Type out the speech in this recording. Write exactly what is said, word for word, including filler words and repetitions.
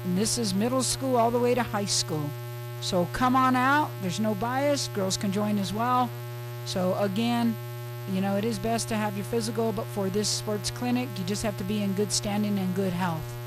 And this is middle school all the way to high school. So come on out. There's no bias. Girls can join as well. So again, you know, it is best to have your physical, but for this sports clinic, you just have to be in good standing and good health.